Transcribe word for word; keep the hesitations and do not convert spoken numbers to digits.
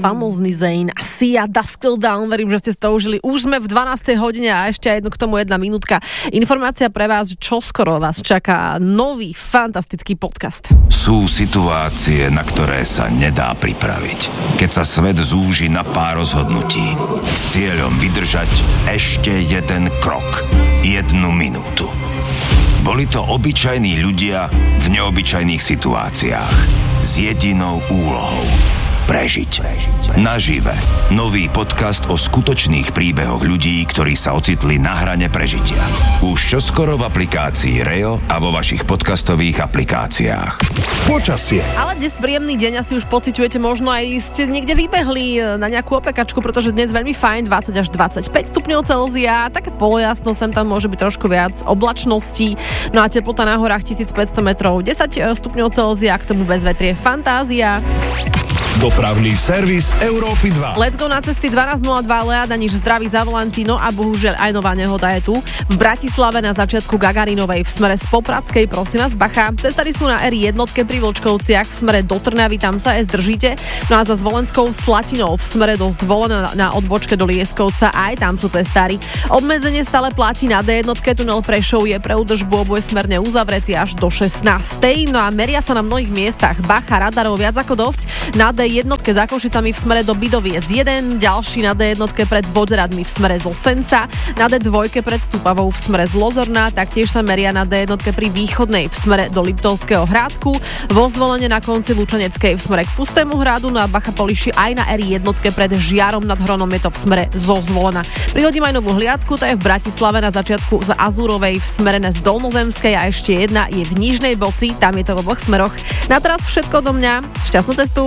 famózny Zayn a Sia Dusk Till Dawn, verím, že ste si to užili. Už sme v dvanástej hodine a ešte jedno k tomu jedna minútka. Informácia pre vás, čo skoro vás čaká nový fantastický podcast. Sú situácie, na ktoré sa nedá pripraviť. Keď sa svet zúži na pár rozhodnutí s cieľom vydržať ešte jeden krok, jednu minútu. Boli to obyčajní ľudia v neobyčajných situáciách s jedinou úlohou prežiť. Nažive. Nový podcast o skutočných príbehoch ľudí, ktorí sa ocitli na hrane prežitia. Už čoskoro v aplikácii Reo a vo vašich podcastových aplikáciách. Počasie. Ale dnes príjemný deň, asi už pociťujete, možno aj ste niekde vybehli na nejakú opekačku, pretože dnes veľmi fajn, dvadsať až dvadsaťpäť stupňov Celzia, také polojasno, sem tam môže byť trošku viac oblačností, no a teplota na horách tisícpäťsto metrov, desať stupňov Celzia, k tomu bezvetrie fantázia. Dopravný servis Európy dva. Let's go na cesty dvanásť nula dva Lea Daniš zdraví za Valentino a bohužiaľ aj nová nehoda je tu. V Bratislave na začiatku Gagarinovej v smere z Popradskej, prosím vás, bacha. Cestári sú na er jedna pri Vlčkovciach, v smere do Trnavy, tam sa aj zdržíte. No a za Zvolenskou Slatinou v smere do Zvolena na odbočke do Lieskovca, aj tam sú cestári. Obmedzenie stále platí na dé jedna, tunel Prešov je pre údržbu obojsmerne uzavretý až do šestnástej. No a meria sa na mnohých miestach, bacha, radarov viac ako dosť. Na dé jedna za Košicami v smere do Bidoviec jeden, ďalší na dé jedna pred Vodzeradmi v smere z Osenca, na dé dva pred Stupavou v smere z Lozorna, taktiež sa meria na dé jedna pri Východnej v smere do Liptovského Hrádku, vo Zvolene na konci Lučeneckej v smere k Pustému Hradu, no a bacha poliši aj na er jedna pred Žiarom nad Hronom, je to v smere zo Zvolena. Prihodím aj novú hliadku, to je v Bratislave na začiatku z Azurovej v smere z Dolnozemskej a ešte jedna je v Nižnej Boci, tam je to v oboch smeroch. Na teraz všetko do mňa, šťastnú cestu.